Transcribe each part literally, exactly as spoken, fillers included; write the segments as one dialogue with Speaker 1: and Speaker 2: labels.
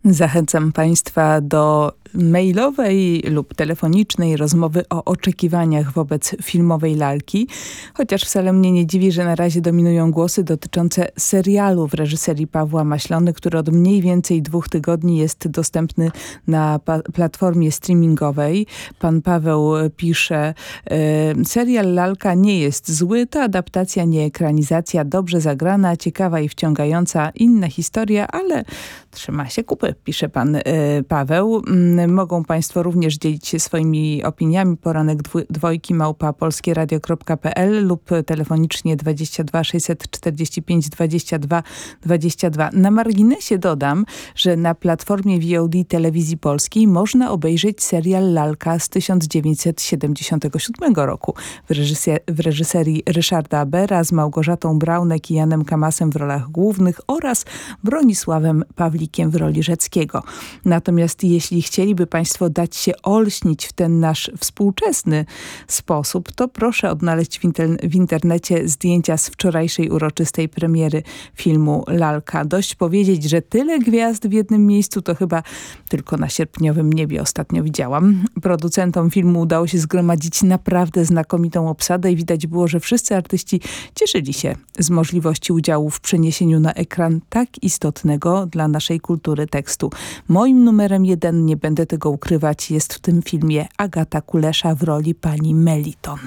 Speaker 1: Zachęcam Państwa do mailowej lub telefonicznej rozmowy o oczekiwaniach wobec filmowej lalki. Chociaż wcale mnie nie dziwi, że na razie dominują głosy dotyczące serialu w reżyserii Pawła Maślony, który od mniej więcej dwóch tygodni jest dostępny na platformie streamingowej. Pan Paweł pisze, y, serial Lalka nie jest zły, to adaptacja, nie ekranizacja, dobrze zagrana, ciekawa i wciągająca, inna historia, ale trzyma się kupy, pisze pan y, Paweł. Y, mogą Państwo również dzielić się swoimi opiniami. Poranek dwójki małpa polskieradio kropka p l lub telefonicznie dwadzieścia dwa sześćset czterdzieści pięć dwadzieścia dwa dwadzieścia dwa. Na marginesie dodam, że na platformie V O D Telewizji Polskiej można obejrzeć serial Lalka z tysiąc dziewięćset siedemdziesiątego siódmego roku w, reżyser w reżyserii Ryszarda Bera z Małgorzatą Braunek i Janem Kamasem w rolach głównych oraz Bronisławem Pawlikiem w roli Rzeckiego. Natomiast jeśli chcieliby Państwo dać się olśnić w ten nasz współczesny sposób, to proszę odnaleźć w, inter w internecie zdjęcia z wczorajszej uroczystej premiery filmu Lalka. Dość powiedzieć, że tyle gwiazd w jednym miejscu to chyba tylko na Sierpniowym niebie ostatnio widziałam. Producentom filmu udało się zgromadzić naprawdę znakomitą obsadę i widać było, że wszyscy artyści cieszyli się z możliwości udziału w przeniesieniu na ekran tak istotnego dla naszej kultury tekstu. Moim numerem jeden, nie będę tego ukrywać, jest w tym filmie Agata Kulesza w roli pani Meliton.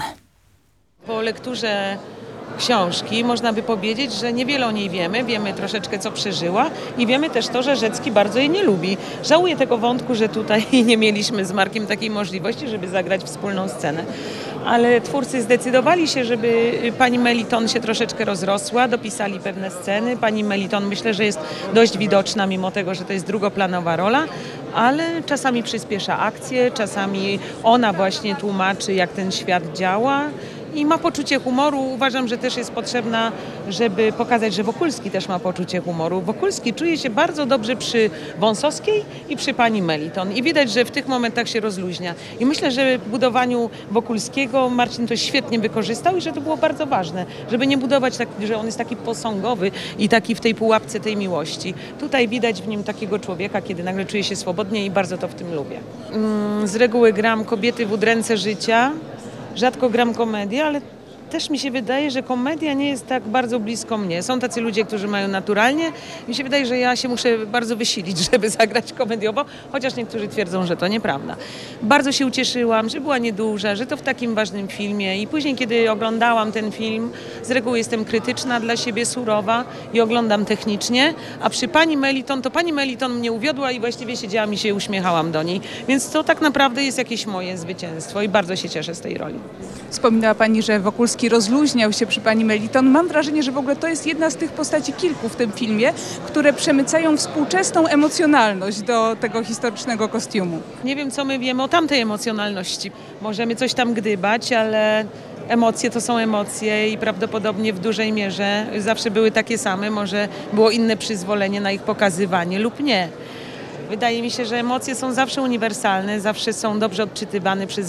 Speaker 2: Po lekturze książki można by powiedzieć, że niewiele o niej wiemy. Wiemy troszeczkę, co przeżyła i wiemy też to, że Rzecki bardzo jej nie lubi. Żałuję tego wątku, że tutaj nie mieliśmy z Markiem takiej możliwości, żeby zagrać wspólną scenę. Ale twórcy zdecydowali się, żeby pani Meliton się troszeczkę rozrosła, dopisali pewne sceny. Pani Meliton myślę, że jest dość widoczna, mimo tego, że to jest drugoplanowa rola, ale czasami przyspiesza akcję, czasami ona właśnie tłumaczy, jak ten świat działa. I ma poczucie humoru. Uważam, że też jest potrzebna, żeby pokazać, że Wokulski też ma poczucie humoru. Wokulski czuje się bardzo dobrze przy Wąsowskiej i przy pani Meliton. I widać, że w tych momentach się rozluźnia. I myślę, że w budowaniu Wokulskiego Marcin to świetnie wykorzystał i że to było bardzo ważne, żeby nie budować tak, że on jest taki posągowy i taki w tej pułapce tej miłości. Tutaj widać w nim takiego człowieka, kiedy nagle czuje się swobodnie i bardzo to w tym lubię. Z reguły gram kobiety w udręce życia. Rzadko gram komedię, ale też mi się wydaje, że komedia nie jest tak bardzo blisko mnie. Są tacy ludzie, którzy mają naturalnie. Mi się wydaje, że ja się muszę bardzo wysilić, żeby zagrać komediowo, chociaż niektórzy twierdzą, że to nieprawda. Bardzo się ucieszyłam, że była nieduża, że to w takim ważnym filmie i później, kiedy oglądałam ten film, z reguły jestem krytyczna dla siebie, surowa i oglądam technicznie, a przy pani Meliton, to pani Meliton mnie uwiodła i właściwie siedziałam i się uśmiechałam do niej. Więc to tak naprawdę jest jakieś moje zwycięstwo i bardzo się cieszę z tej roli.
Speaker 1: Wspominała Pani, że Wokulski rozluźniał się przy pani Meliton. Mam wrażenie, że w ogóle to jest jedna z tych postaci kilku w tym filmie, które przemycają współczesną emocjonalność do tego historycznego kostiumu.
Speaker 2: Nie wiem, co my wiemy o tamtej emocjonalności. Możemy coś tam gdybać, ale emocje to są emocje i prawdopodobnie w dużej mierze zawsze były takie same. Może było inne przyzwolenie na ich pokazywanie lub nie. Wydaje mi się, że emocje są zawsze uniwersalne, zawsze są dobrze odczytywane przez